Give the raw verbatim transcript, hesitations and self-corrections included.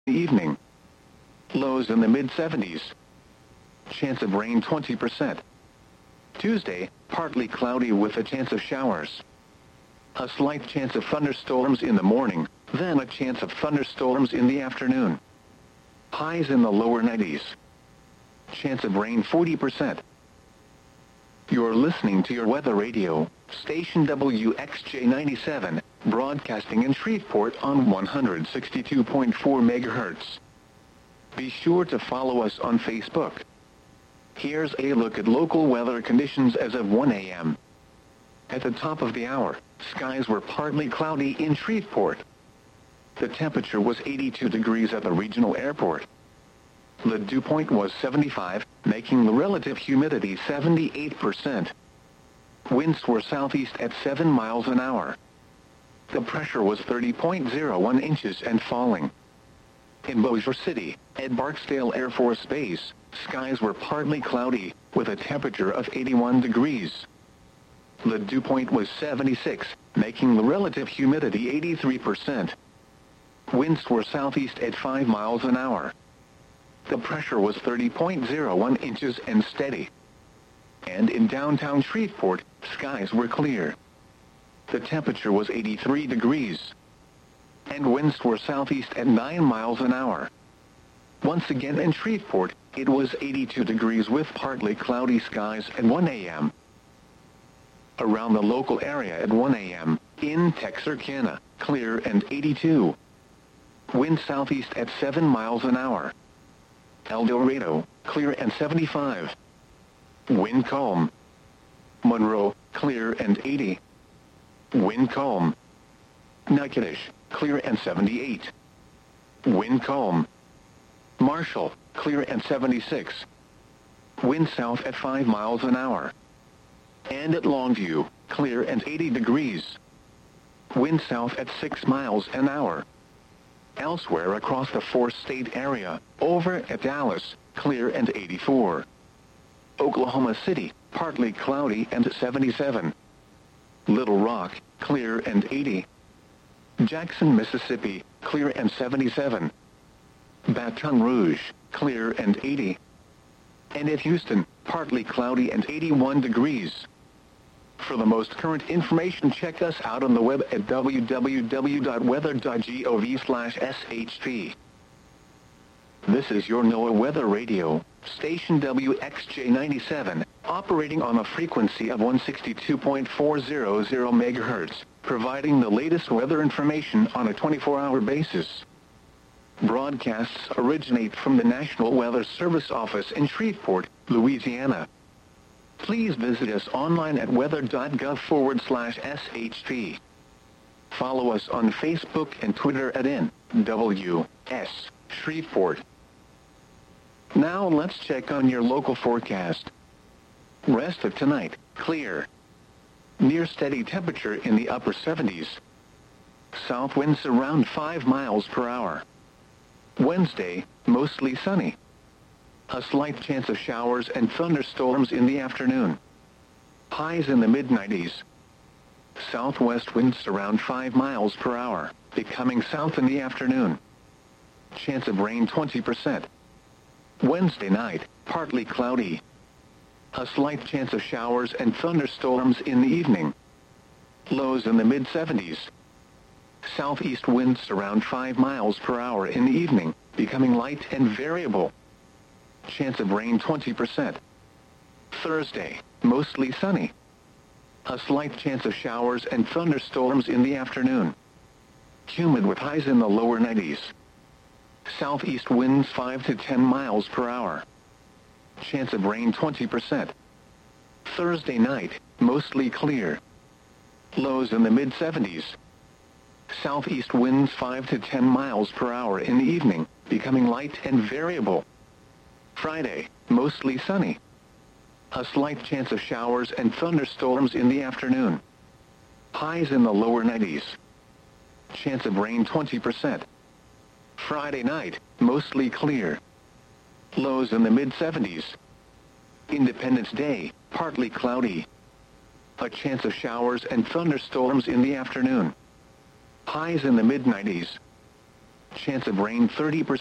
Evening. Lows in the mid seventies. Chance of rain twenty percent. Tuesday, partly cloudy with a chance of showers. A slight chance of thunderstorms in the morning, then a chance of thunderstorms in the afternoon. Highs in the lower nineties. Chance of rain forty percent. You're listening to your weather radio, station W X J ninety-seven, broadcasting in Shreveport on one hundred sixty-two point four megahertz. Be sure to follow us on Facebook. Here's a look at local weather conditions as of one a m At the top of the hour, skies were partly cloudy in Shreveport. The temperature was eighty-two degrees at the regional airport. The dew point was seventy-five, making the relative humidity seventy-eight percent. Winds were southeast at seven miles an hour. The pressure was thirty point zero one inches and falling. In Bossier City, at Barksdale Air Force Base, skies were partly cloudy, with a temperature of eighty-one degrees. The dew point was seventy-six, making the relative humidity eighty-three percent. Winds were southeast at five miles an hour. The pressure was thirty point zero one inches and steady. And in downtown Shreveport, skies were clear. The temperature was eighty-three degrees. And winds were southeast at nine miles an hour. Once again in Shreveport, it was eighty-two degrees with partly cloudy skies at one a m Around the local area at one a m, in Texarkana, clear and eighty-two. Wind southeast at seven miles an hour. El Dorado, clear and seventy-five. Wind calm. Monroe, clear and eighty. Wind calm. Natchitoches, clear and seventy-eight. Wind calm. Marshall, clear and seventy-six. Wind south at five miles an hour. And at Longview, clear and eighty degrees. Wind south at six miles an hour. Elsewhere across the four-state area, over at Dallas, clear and eighty-four. Oklahoma City, partly cloudy and seventy-seven. Little Rock, clear and eighty. Jackson, Mississippi, clear and seventy-seven. Baton Rouge, clear and eighty. And at Houston, partly cloudy and eighty-one degrees. For the most current information, check us out on the web at w w w dot weather dot gov slash s h p. This is your NOAA Weather Radio, station W X J ninety-seven, operating on a frequency of one hundred sixty-two point four hundred megahertz, providing the latest weather information on a twenty-four hour basis. Broadcasts originate from the National Weather Service office in Shreveport, Louisiana. Please visit us online at weather.gov forward slash SHP. Follow us on Facebook and Twitter at N W S Shreveport. Now let's check on your local forecast. Rest of tonight, clear. Near steady temperature in the upper seventies. South winds around five miles per hour. Wednesday, mostly sunny. A slight chance of showers and thunderstorms in the afternoon. Highs in the mid nineties. Southwest winds around five miles per hour, becoming south in the afternoon. Chance of rain twenty percent. Wednesday night, partly cloudy. A slight chance of showers and thunderstorms in the evening. Lows in the mid seventies. Southeast winds around five miles per hour in the evening, becoming light and variable. Chance of rain twenty percent. Thursday, mostly sunny. A slight chance of showers and thunderstorms in the afternoon. Humid with highs in the lower nineties. Southeast winds five to ten miles per hour. Chance of rain twenty percent. Thursday night, mostly clear. Lows in the mid seventies. Southeast winds five to ten miles per hour in the evening, becoming light and variable. Friday, mostly sunny. A slight chance of showers and thunderstorms in the afternoon. Highs in the lower nineties. Chance of rain twenty percent. Friday night, mostly clear. Lows in the mid seventies. Independence Day, partly cloudy. A chance of showers and thunderstorms in the afternoon. Highs in the mid nineties. Chance of rain thirty percent.